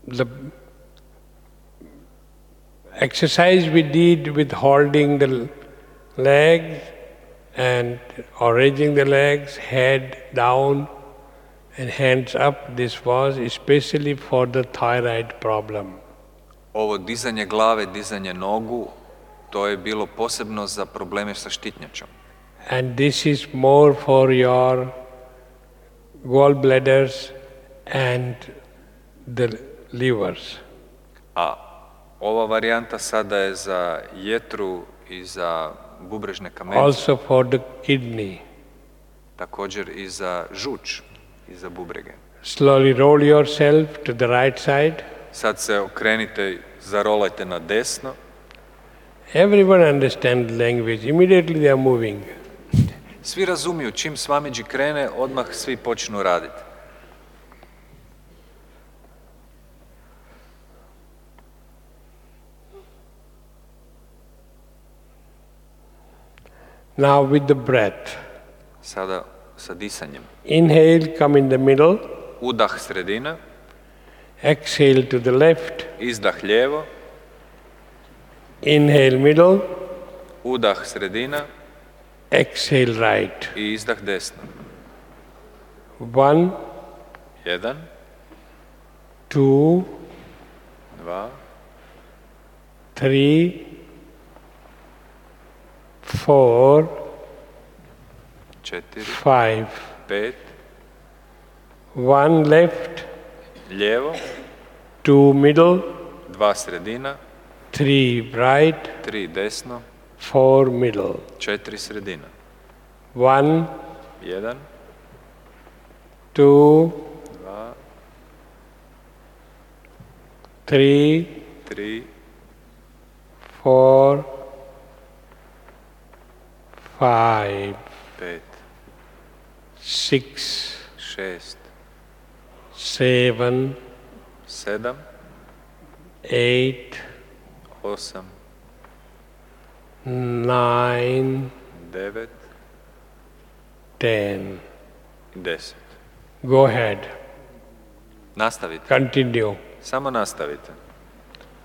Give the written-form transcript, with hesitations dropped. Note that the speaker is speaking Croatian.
the exercise we did with holding the legs and or raising the legs, head down and hands up, this was especially for the thyroid problem. Ovo dizanje glave, dizanje nogu, to je bilo posebno za probleme sa štitnjačom. And this is more for your gallbladders and the livers. A ova varijanta sada je za jetru i za bubrežne kamence. Also for the kidney. Također i za žuč i za bubrege. Slowly roll yourself to the right side. Sad se okrenite, zarolajte na desno. Everyone understands language. Immediately they are moving. Svi razumiju, čim Swamiji krene, odmah svi počnu raditi. Now with the breath. Sada sa disanjem. Inhale, come in the middle. Udah sredina. Exhale to the left. Izdah lijevo. Inhale middle. Udah sredina. Exhale right. I izdah desno. 1, 1, 2, 2, 3, 4, 4, 5. 5, 1 left, lijevo, 2 middle, 2 sredina, 3 right, 3 desno, 4 middle. 4 sredina. 1, 1, 2, 2, 3, 3, 4, 5, 5, 6, 6, 7, 7, 8, 8, 9, 9, 10. 10. Go ahead. Nastavite. Continue. Samo nastavite.